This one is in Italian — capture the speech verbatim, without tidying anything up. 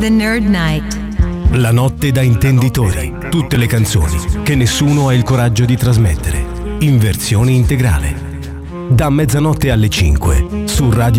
The Nerd Night. La notte da intenditori. Tutte le canzoni che nessuno ha il coraggio di trasmettere. In versione integrale. Da mezzanotte alle cinque su Radio